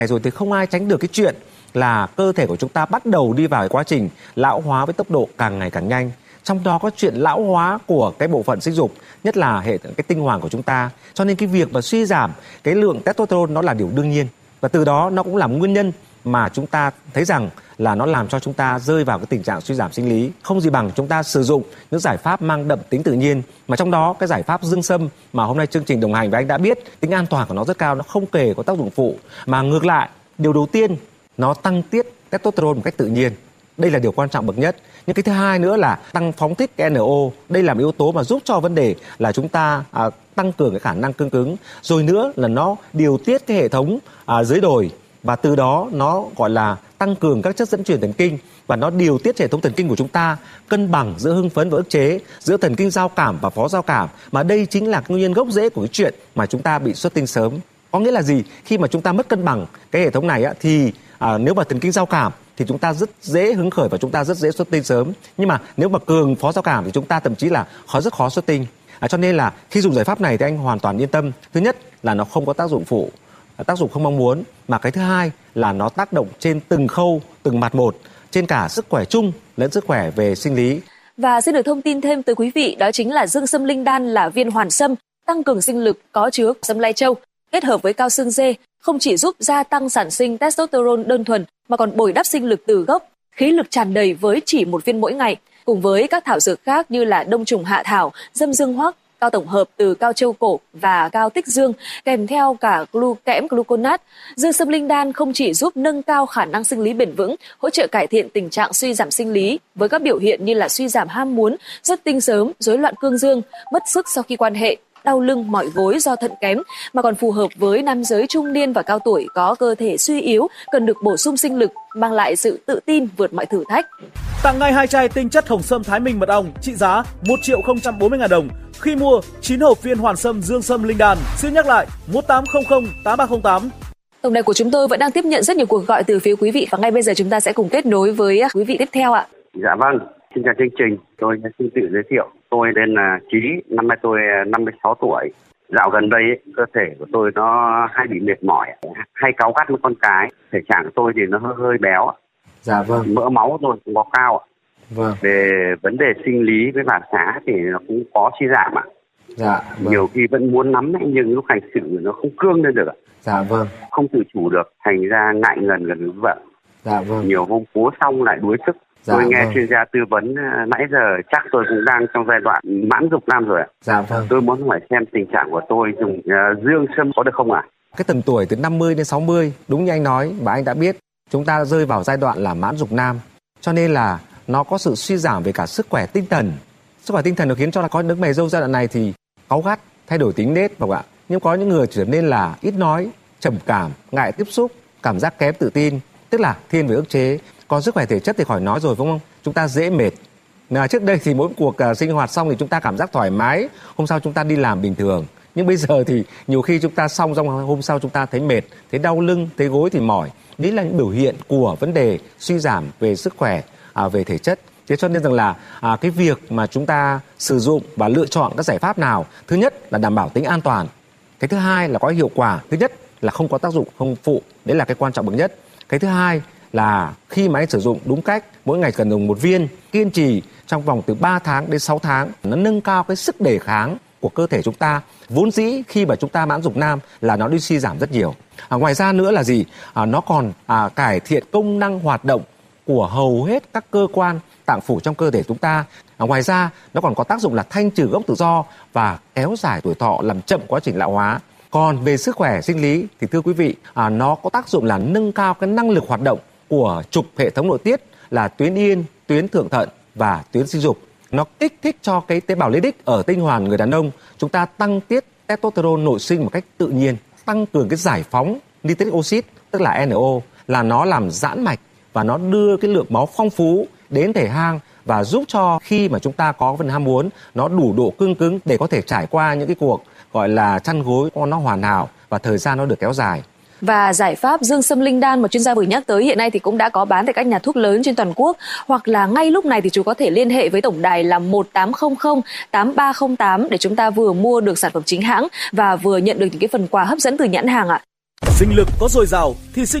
rồi thì không ai tránh được cái chuyện là cơ thể của chúng ta bắt đầu đi vào cái quá trình lão hóa với tốc độ càng ngày càng nhanh. Trong đó có chuyện lão hóa của cái bộ phận sinh dục, nhất là cái tinh hoàn của chúng ta. Cho nên cái việc mà suy giảm cái lượng testosterone nó là điều đương nhiên. Và từ đó nó cũng là nguyên nhân mà chúng ta thấy rằng là nó làm cho chúng ta rơi vào cái tình trạng suy giảm sinh lý. Không gì bằng chúng ta sử dụng những giải pháp mang đậm tính tự nhiên. Mà trong đó cái giải pháp dương sâm mà hôm nay chương trình đồng hành với anh đã biết tính an toàn của nó rất cao, nó không kể có tác dụng phụ. Mà ngược lại, điều đầu tiên, nó tăng tiết testosterone một cách tự nhiên. Đây là điều quan trọng bậc nhất. Nhưng cái thứ hai nữa là tăng phóng thích cái NO. Đây là một yếu tố mà giúp cho vấn đề là chúng ta tăng cường cái khả năng cương cứng. Rồi nữa là nó điều tiết cái hệ thống dưới đồi. Và từ đó nó gọi là tăng cường các chất dẫn truyền thần kinh. Và nó điều tiết hệ thống thần kinh của chúng ta cân bằng giữa hưng phấn và ức chế, giữa thần kinh giao cảm và phó giao cảm. Mà đây chính là cái nguyên nhân gốc rễ của cái chuyện mà chúng ta bị xuất tinh sớm. Có nghĩa là gì? Khi mà chúng ta mất cân bằng cái hệ thống này thì nếu mà thần kinh giao cảm thì chúng ta rất dễ hứng khởi và chúng ta rất dễ xuất tinh sớm. Nhưng mà nếu mà cường phó giao cảm thì chúng ta thậm chí là rất khó xuất tinh. Cho nên là khi dùng giải pháp này thì anh hoàn toàn yên tâm. Thứ nhất là nó không có tác dụng phụ, tác dụng không mong muốn. Mà cái thứ hai là nó tác động trên từng khâu, từng mặt một, trên cả sức khỏe chung lẫn sức khỏe về sinh lý. Và xin được thông tin thêm tới quý vị, đó chính là dương sâm linh đan là viên hoàn sâm tăng cường sinh lực có chứa sâm lai châu kết hợp với cao xương dê, không chỉ giúp gia tăng sản sinh testosterone đơn thuần mà còn bồi đắp sinh lực từ gốc, khí lực tràn đầy với chỉ một viên mỗi ngày. Cùng với các thảo dược khác như là đông trùng hạ thảo, dâm dương hoắc, cao tổng hợp từ cao châu cổ và cao tích dương, kèm theo cả kẽm gluconat, dương sâm linh đan không chỉ giúp nâng cao khả năng sinh lý bền vững, hỗ trợ cải thiện tình trạng suy giảm sinh lý với các biểu hiện như là suy giảm ham muốn, xuất tinh sớm, rối loạn cương dương, mất sức sau khi quan hệ, đau lưng, mỏi gối do thận kém, mà còn phù hợp với nam giới trung niên và cao tuổi có cơ thể suy yếu, cần được bổ sung sinh lực, mang lại sự tự tin vượt mọi thử thách. Tặng ngay 2 chai tinh chất hồng sâm Thái Minh mật ong trị giá 1.040.000 đồng khi mua 9 hộp viên hoàn sâm dương sâm linh đan. Xin nhắc lại 1800 8308. Tổng đài của chúng tôi vẫn đang tiếp nhận rất nhiều cuộc gọi từ phía quý vị và ngay bây giờ chúng ta sẽ cùng kết nối với quý vị tiếp theo ạ. Dạ vâng, xin chào chương trình. Tôi xin tự giới thiệu. Tôi tên là Chí, năm nay tôi 56 tuổi. Dạo gần đây cơ thể của tôi nó hay bị mệt mỏi, hay cáu gắt với con cái. Thể trạng của tôi thì nó hơi béo. Dạ vâng. Mỡ máu tôi cũng có cao. Vâng. Về vấn đề sinh lý với phản xạ thì nó cũng có suy giảm ạ. Dạ vâng. Nhiều khi vẫn muốn nắm nhưng lúc hành xử nó không cương lên được ạ. Dạ vâng. Không tự chủ được, thành ra ngại ngần gần với vợ. Dạ vâng. Nhiều hôm cố xong lại đuối sức. Dạ tôi nghe vâng. chuyên gia tư vấn nãy giờ chắc tôi cũng đang trong giai đoạn mãn dục nam rồi ạ. Dạ vâng. Tôi muốn hỏi xem tình trạng của tôi dùng dương sâm có được không ạ? Cái tầm tuổi từ 50 đến 60, đúng như anh nói và anh đã biết, chúng ta rơi vào giai đoạn là mãn dục nam. Cho nên là nó có sự suy giảm về cả sức khỏe tinh thần. Sức khỏe tinh thần nó khiến cho là có những mày râu giai đoạn này thì cáu gắt, thay đổi tính nết và ạ. Nhưng có những người trở nên là ít nói, trầm cảm, ngại tiếp xúc, cảm giác kém tự tin, tức là thiên về ức chế. Còn sức khỏe thể chất thì khỏi nói rồi, đúng không? Chúng ta dễ mệt. Trước đây thì mỗi cuộc sinh hoạt xong thì chúng ta cảm giác thoải mái, hôm sau chúng ta đi làm bình thường. Nhưng bây giờ thì nhiều khi chúng ta xong hôm sau chúng ta thấy mệt, thấy đau lưng, thấy gối thì mỏi. Đấy là những biểu hiện của vấn đề suy giảm về sức khỏe, về thể chất. Thế cho nên rằng là cái việc mà chúng ta sử dụng và lựa chọn các giải pháp nào, thứ nhất là đảm bảo tính an toàn, cái thứ hai là có hiệu quả, thứ nhất là không có tác dụng không phụ, đấy là cái quan trọng bậc nhất. Cái thứ hai là khi mà anh sử dụng đúng cách, mỗi ngày cần dùng một viên, kiên trì trong vòng từ 3 tháng đến 6 tháng, nó nâng cao cái sức đề kháng của cơ thể chúng ta. Vốn dĩ khi mà chúng ta mãn dục nam là nó đi suy giảm rất nhiều. Ngoài ra nữa là gì? Nó còn cải thiện công năng hoạt động của hầu hết các cơ quan tạng phủ trong cơ thể chúng ta. Ngoài ra nó còn có tác dụng là thanh trừ gốc tự do và kéo dài tuổi thọ, làm chậm quá trình lão hóa. Còn về sức khỏe sinh lý thì thưa quý vị, nó có tác dụng là nâng cao cái năng lực hoạt động của trục hệ thống nội tiết là tuyến yên, tuyến thượng thận và tuyến sinh dục. Nó kích thích cho cái tế bào lipid ở tinh hoàn người đàn ông, chúng ta tăng tiết testosterone nội sinh một cách tự nhiên, tăng cường cái giải phóng nitric oxide tức là NO, là nó làm giãn mạch và nó đưa cái lượng máu phong phú đến thể hang và giúp cho khi mà chúng ta có vấn ham muốn, nó đủ độ cương cứng để có thể trải qua những cái cuộc gọi là chăn gối nó hoàn hảo và thời gian nó được kéo dài. Và giải pháp dương sâm linh đan mà chuyên gia vừa nhắc tới hiện nay thì cũng đã có bán tại các nhà thuốc lớn trên toàn quốc, hoặc là ngay lúc này thì chú có thể liên hệ với tổng đài là 1800 8308 để chúng ta vừa mua được sản phẩm chính hãng và vừa nhận được những cái phần quà hấp dẫn từ nhãn hàng ạ. Sinh lực có dồi dào thì sinh